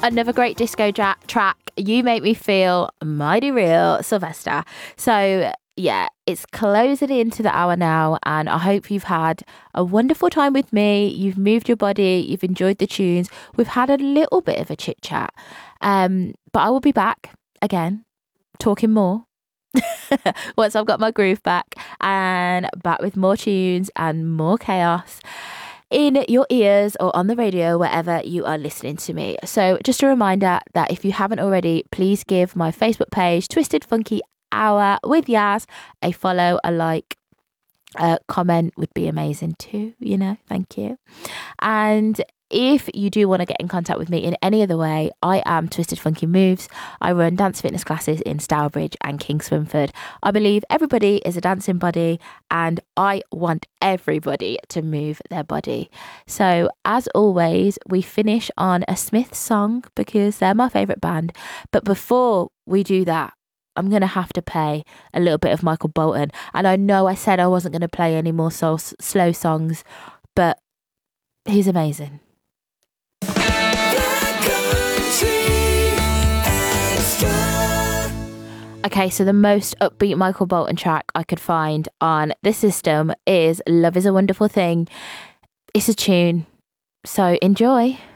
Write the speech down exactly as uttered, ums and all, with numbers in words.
Another great disco ja- track. You Make Me Feel Mighty Real, Sylvester. So yeah, it's closing into the hour now, and I hope you've had a wonderful time with me. You've moved your body, you've enjoyed the tunes. We've had a little bit of a chit chat, um, but I will be back again, talking more once I've got my groove back, and back with more tunes and more chaos in your ears or on the radio, wherever you are listening to me. So just a reminder that if you haven't already, please give my Facebook page, Twisted Funky Hour with Yaz, a follow, a like, a comment would be amazing too, you know, thank you. And if you do want to get in contact with me in any other way, I am Twisted Funky Moves. I run dance fitness classes in Stourbridge and King Swinford. I believe everybody is a dancing body, and I want everybody to move their body. So as always, we finish on a Smith song because they're my favourite band. But before we do that, I'm going to have to play a little bit of Michael Bolton. And I know I said I wasn't going to play any more soul, slow songs, but he's amazing. Okay, so the most upbeat Michael Bolton track I could find on the system is Love Is a Wonderful Thing. It's a tune, so enjoy.